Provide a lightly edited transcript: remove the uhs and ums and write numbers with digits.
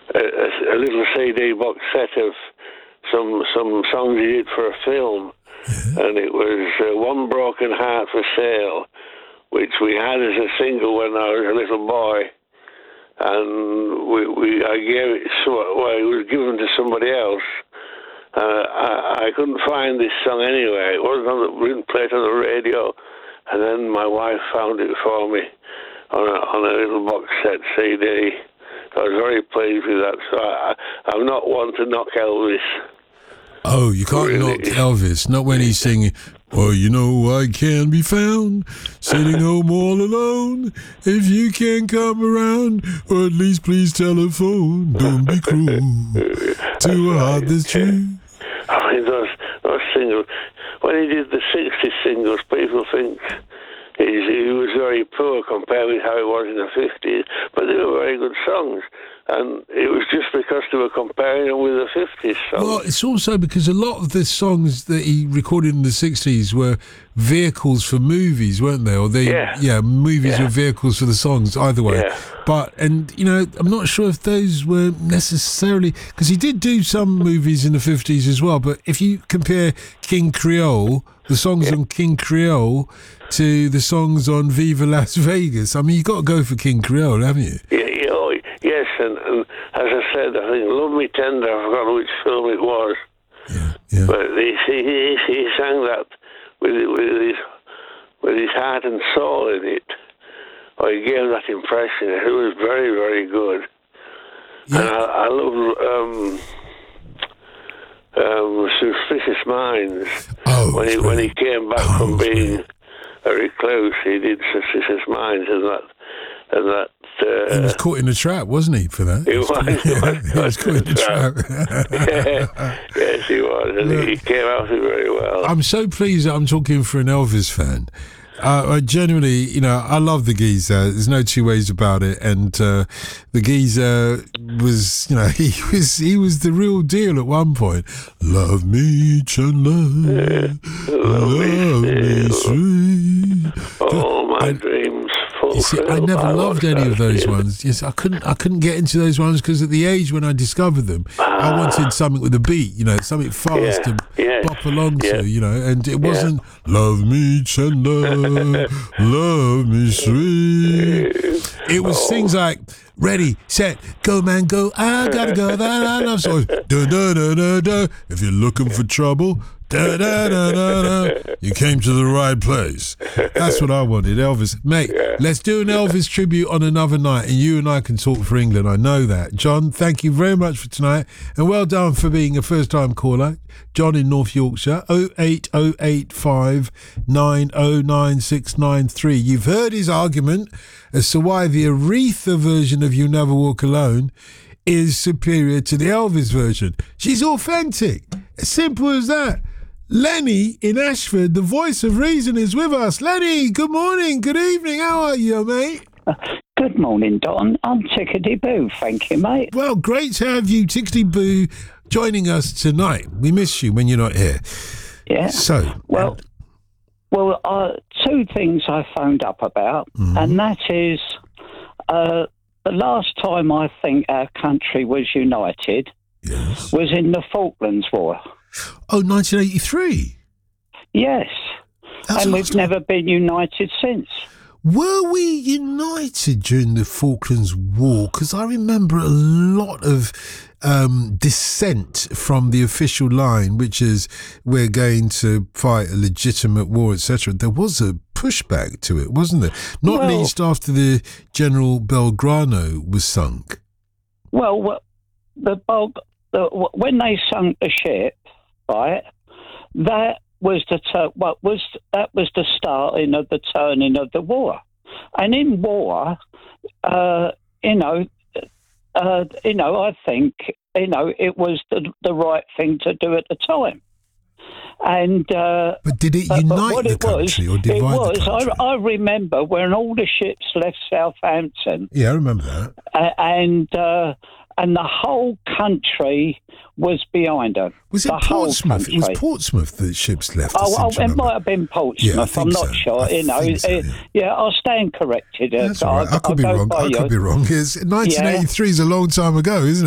a little CD box set of some songs he did for a film, and it was One Broken Heart for Sale, which we had as a single when I was a little boy, and I gave it. It was given to somebody else. I couldn't find this song anywhere. It wasn't we didn't play it on the radio, and then my wife found it for me on a little box set CD. I was very pleased with that. So I'm not one to knock Elvis. Oh, you can't knock Elvis. Not when he's singing, "Oh, you know I can be found, sitting home all alone. If you can come around, or at least please telephone. Don't be cruel to a heart that's true." I mean, those singles, when he did the 60s singles, people think he was very poor compared with how it was in the 50s, but they were very good songs. And it was just because they were comparing them with the 50s songs. Well, it's also because a lot of the songs that he recorded in the 60s were vehicles for movies, weren't they? Or movies were vehicles for the songs, either way. Yeah. But, and, you know, I'm not sure if those were necessarily... Because he did do some movies in the 50s as well, but if you compare King Creole, the songs on King Creole, to the songs on Viva Las Vegas, I mean, you've got to go for King Creole, haven't you? Yes, and as I said, I think Love Me Tender, I forgot which film it was. Yeah. But he sang that with his heart and soul in it. Or he gave that impression. It was very, very good. Yeah. And I love Suspicious Minds. When he came back from being a recluse, he did Suspicious Minds, and that. He was caught in a trap, wasn't he, for that? He was caught in a trap. Yes, he was, and he came out of it very well. I'm so pleased that I'm talking for an Elvis fan. I genuinely, you know, I love the geezer. There's no two ways about it. And the geezer was, you know, he was the real deal at one point. Love me, Chandler. Love me, sweet. All my dreams. You see, I never loved any of those ones. Yes, I couldn't get into those ones because at the age when I discovered them, I wanted something with a beat, you know, something fast to bop along to, you know, and it wasn't love me tender, love me sweet. It was things like ready, set, go man, go, I gotta go, that I love so da da da da da. If you're looking for trouble, da da da da da, you came to the right place. That's what I wanted, Elvis. Mate, let's do an Elvis tribute on another night, and you and I can talk for England. I know that. John, thank you very much for tonight, and well done for being a first-time caller. John in North Yorkshire, 08085 909693. You've heard his argument as to why the Aretha version of You Never Walk Alone is superior to the Elvis version. She's authentic. As simple as that. Lenny in Ashford, the voice of reason, is with us. Lenny, good morning, good evening. How are you, mate? Good morning, Don. I'm tickety-boo, thank you, mate. Well, great to have you, tickety-boo, joining us tonight. We miss you when you're not here. Yeah. So... Well, two things I phoned up about, and that is the last time I think our country was united was in the Falklands War. Oh, 1983? Yes. And we've never been united since. Were we united during the Falklands War? Because I remember a lot of dissent from the official line, which is we're going to fight a legitimate war, etc. There was a pushback to it, wasn't there? Not least after the General Belgrano was sunk. Well, when they sunk the ship, right, that was the starting of the turning of the war. And in war, I think, it was the right thing to do at the time. And but did it unite the country or divide the country? I remember when all the ships left Southampton. Yeah, I remember that. And the whole country was behind her. Was it Portsmouth? It was Portsmouth that ships left. It might have been Portsmouth. I'm not sure. I'll stand corrected. That's all right. I could be wrong. 1983 is a long time ago, isn't it?